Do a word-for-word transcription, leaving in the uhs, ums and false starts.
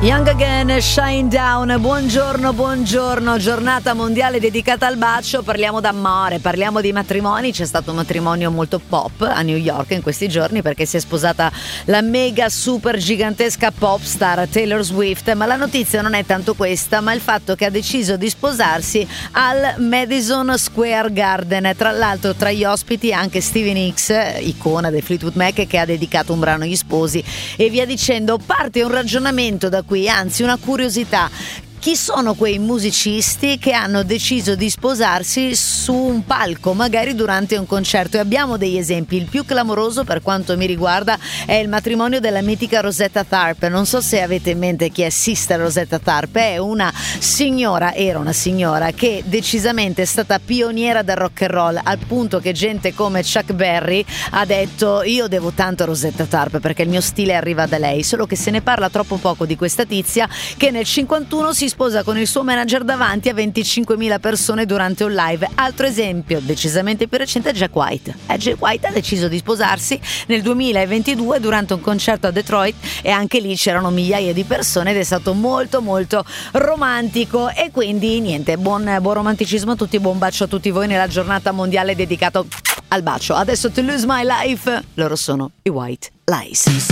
Young Again, Shine Down, buongiorno, buongiorno, giornata mondiale dedicata al bacio, parliamo d'amore, parliamo di matrimoni, c'è stato un matrimonio molto pop a New York in questi giorni perché si è sposata la mega super gigantesca pop star Taylor Swift, ma la notizia non è tanto questa, ma il fatto che ha deciso di sposarsi al Madison Square Garden, tra l'altro tra gli ospiti anche Stevie Nicks, icona dei Fleetwood Mac, che ha dedicato un brano agli sposi e via dicendo. Parte un ragionamento da qui, anzi una curiosità: chi sono quei musicisti che hanno deciso di sposarsi su un palco, magari durante un concerto? E abbiamo degli esempi. Il più clamoroso, per quanto mi riguarda, è il matrimonio della mitica Rosetta Tharpe. Non so se avete in mente chi è Sister Rosetta Tharpe. È una signora, era una signora che decisamente è stata pioniera del rock and roll, al punto che gente come Chuck Berry ha detto: io devo tanto a Rosetta Tharpe perché il mio stile arriva da lei. Solo che se ne parla troppo poco di questa tizia che nel cinquantuno si sposa con il suo manager davanti a venticinquemila persone durante un live. Altro esempio decisamente più recente è Jack White. Eh, Jack White ha deciso di sposarsi nel duemilaventidue durante un concerto a Detroit e anche lì c'erano migliaia di persone ed è stato molto molto romantico. E quindi niente, buon, buon romanticismo a tutti, buon bacio a tutti voi nella giornata mondiale dedicata al bacio. Adesso To Lose My Life, loro sono i White Lies.